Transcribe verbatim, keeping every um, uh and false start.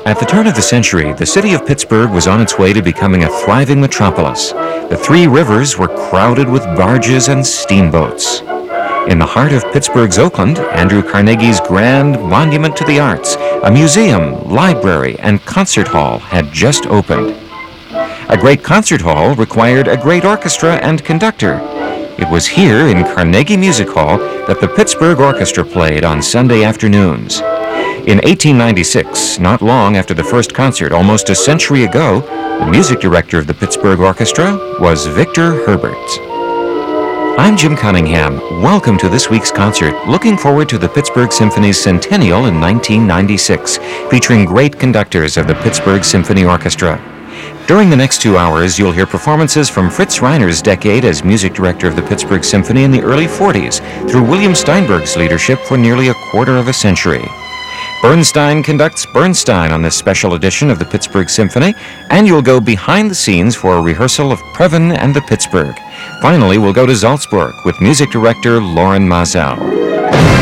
At the turn of the century, the city of Pittsburgh was on its way to becoming a thriving metropolis. The three rivers were crowded with barges and steamboats. In the heart of Pittsburgh's Oakland, Andrew Carnegie's grand monument to the arts, a museum, library, and concert hall had just opened. A great concert hall required a great orchestra and conductor. It was here in Carnegie Music Hall that the Pittsburgh Orchestra played on Sunday afternoons. In eighteen ninety-six, not long after the first concert, almost a century ago, the music director of the Pittsburgh Orchestra was Victor Herbert. I'm Jim Cunningham. Welcome to this week's concert, looking forward to the Pittsburgh Symphony's centennial in nineteen ninety-six, featuring great conductors of the Pittsburgh Symphony Orchestra. During the next two hours, you'll hear performances from Fritz Reiner's decade as music director of the Pittsburgh Symphony in the early forties, through William Steinberg's leadership for nearly a quarter of a century. Bernstein conducts Bernstein on this special edition of the Pittsburgh Symphony, and you'll go behind the scenes for a rehearsal of Previn and the Pittsburgh. Finally, we'll go to Salzburg with music director Loren Maazel.